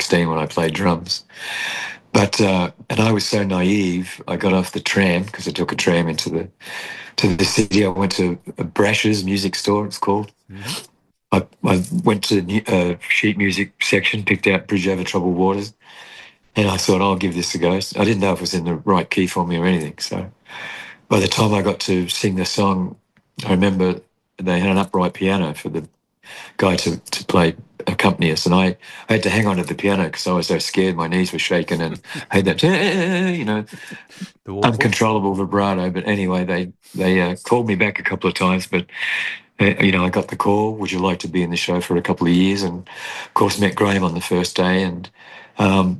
16 when I played drums. But and I was so naive. I got off the tram because I took a tram to the city. I went to Brash's music store. It's called. Mm-hmm. I went to the sheet music section, picked out Bridge Over Troubled Waters, and I thought I'll give this a go. I didn't know if it was in the right key for me or anything. So by the time I got to sing the song, I remember they had an upright piano for the guy to play accompany us, and I had to hang on to the piano because I was so scared. My knees were shaking, and I had that uncontrollable vibrato. But anyway, they called me back a couple of times, but I got the call. Would you like to be in the show for a couple of years? And of course, met Graham on the first day, and um,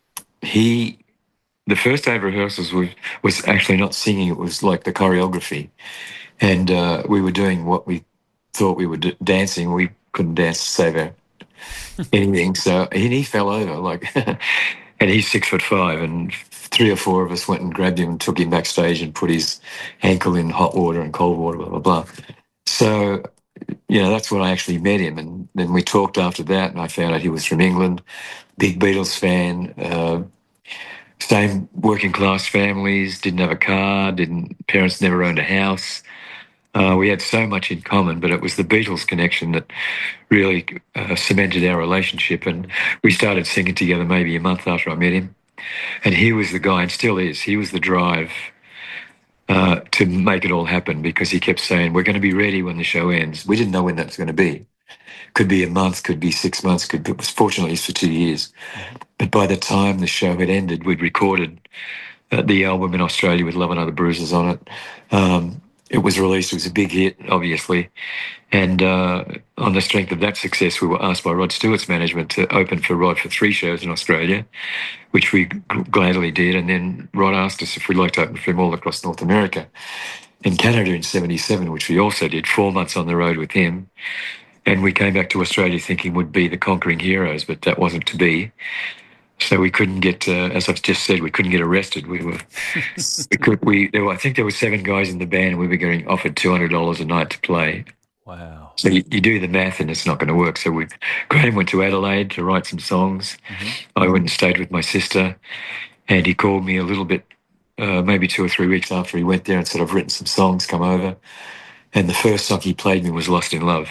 the first day of rehearsals was actually not singing. It was like the choreography, and we were doing what we thought we were dancing. We couldn't dance to save anything. So he fell over and he's 6'5", and three or four of us went and grabbed him and took him backstage and put his ankle in hot water and cold water, blah, blah, blah. So, that's when I actually met him. And then we talked after that, and I found out he was from England, big Beatles fan, same working class families, didn't have a car, parents never owned a house. We had so much in common, but it was the Beatles connection that really cemented our relationship. And we started singing together maybe a month after I met him. And he was the guy, and still is, he was the drive to make it all happen, because he kept saying, we're going to be ready when the show ends. We didn't know when that was going to be. Could be a month, could be 6 months, it was fortunately for 2 years. But by the time the show had ended, we'd recorded the album in Australia with Love and Other Bruises on it. It was released. It was a big hit, obviously. And on the strength of that success, we were asked by Rod Stewart's management to open for Rod for 3 shows in Australia, which we gladly did. And then Rod asked us if we'd like to open for him all across North America and Canada in 77, which we also did, 4 months on the road with him. And we came back to Australia thinking we'd be the conquering heroes, but that wasn't to be. So we couldn't get, as I've just said, we couldn't get arrested. I think there were 7 guys in the band, and we were getting offered $200 a night to play. Wow. So you do the math, and it's not going to work. So Graham went to Adelaide to write some songs. Mm-hmm. I went and stayed with my sister, and he called me a little bit, maybe 2 or 3 weeks after he went there, and said, I've written some songs, come over. And the first song he played me was Lost in Love,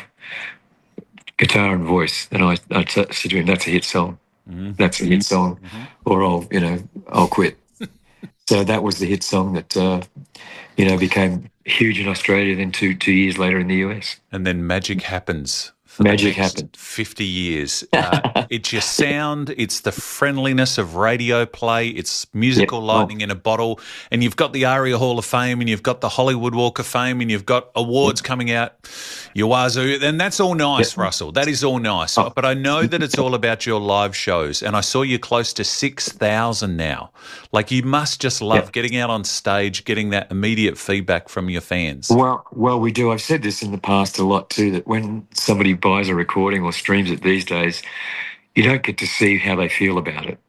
guitar and voice. And I said to him, that's a hit song. Mm-hmm. That's a hit song, or I'll quit. So that was the hit song that, became huge in Australia, then two years later in the US. And then magic happens. Magic happened. 50 years. It's your sound, it's the friendliness of radio play, it's musical lightning in a bottle, and you've got the ARIA Hall of Fame, and you've got the Hollywood Walk of Fame, and you've got awards coming out, your wazoo, and that's all nice, Russell. That is all nice. But I know that it's all about your live shows, and I saw you close to 6,000 now. Like, you must just love getting out on stage, getting that immediate feedback from your fans. Well, we do. I've said this in the past a lot too, that when somebody buys a recording or streams it these days, you don't get to see how they feel about it,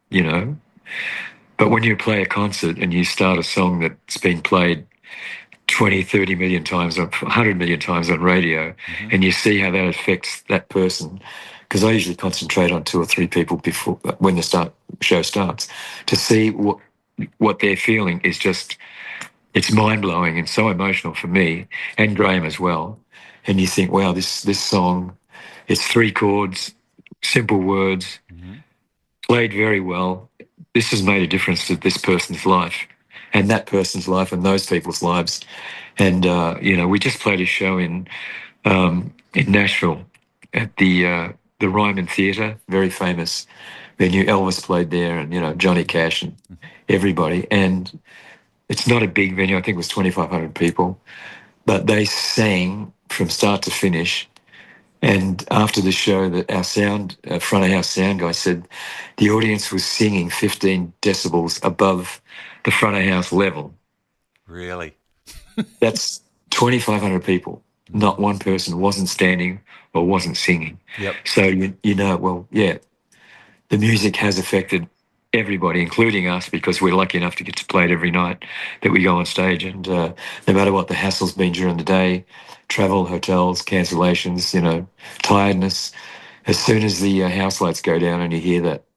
But when you play a concert and you start a song that's been played 20, 30 million times, or 100 million times on radio, and you see how that affects that person, because I usually concentrate on 2 or 3 people before when the show starts, to see what they're feeling is just, it's mind-blowing and so emotional for me and Graham as well. And you think, wow, this song, it's 3 chords, simple words, played very well. This has made a difference to this person's life and that person's life and those people's lives. And, we just played a show in Nashville at the Ryman Theatre, very famous venue. Elvis played there, and, Johnny Cash and everybody. And it's not a big venue. I think it was 2,500 people. But they sang from start to finish. And after the show, our front of house sound guy said the audience was singing 15 decibels above the front of house level. Really? That's 2,500 people. Not one person wasn't standing or wasn't singing. Yep. So, the music has affected everybody, including us, because we're lucky enough to get to play it every night that we go on stage. And no matter what the hassle's been during the day, travel, hotels, cancellations, tiredness, as soon as the house lights go down and you hear that